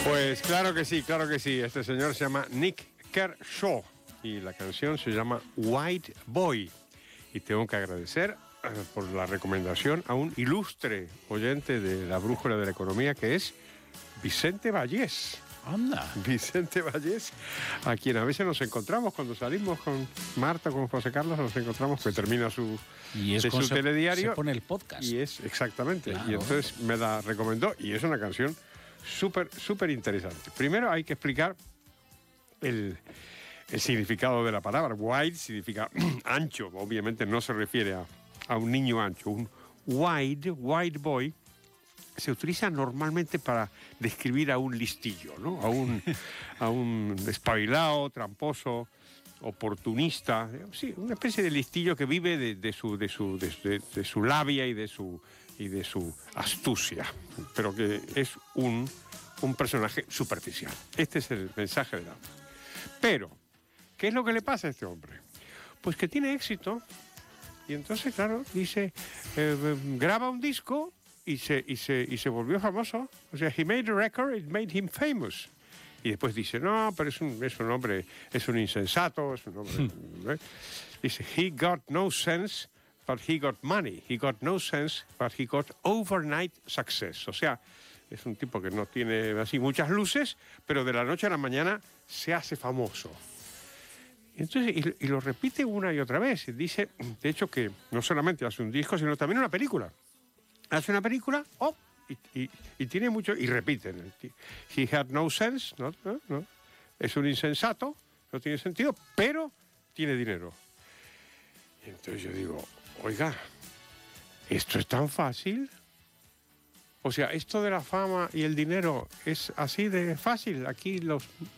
Pues claro que sí, claro que sí. Este señor se llama Nick Kershaw y la canción se llama White Boy. Y tengo que agradecer por la recomendación a un ilustre oyente de la Brújula de la Economía que es Vicente Vallés. Anda. Vicente Vallés, a quien a veces nos encontramos cuando salimos con Marta, con José Carlos, nos encontramos que termina su telediario. Se pone el podcast. Y es, exactamente. Claro. Y entonces me la recomendó y es una canción súper interesante. Primero hay que explicar el significado de la palabra. Wide significa ancho. Obviamente no se refiere a un niño ancho. Un white boy se utiliza normalmente para describir a un listillo, ¿no? A un espabilado, tramposo, oportunista, sí, una especie de listillo que vive de su labia y de su astucia, pero que es un personaje superficial. Este es el mensaje de la... Pero, ¿qué es lo que le pasa a este hombre? Pues que tiene éxito y entonces, claro, dice, graba un disco y se volvió famoso. O sea, he made a record, it made him famous. Y después dice, no, pero es un hombre, es un insensato, es un hombre... Dice, he got no sense, but he got money. He got no sense, but he got overnight success. O sea, es un tipo que no tiene así muchas luces, pero de la noche a la mañana se hace famoso. Entonces, y lo repite una y otra vez. Dice, de hecho, que no solamente hace un disco, sino también una película. Hace una película, y tiene mucho, y repiten. He had no sense, no. Es un insensato, no tiene sentido, pero tiene dinero. Y entonces yo digo, oiga, ¿esto es tan fácil? O sea, esto de la fama y el dinero es así de fácil. Aquí los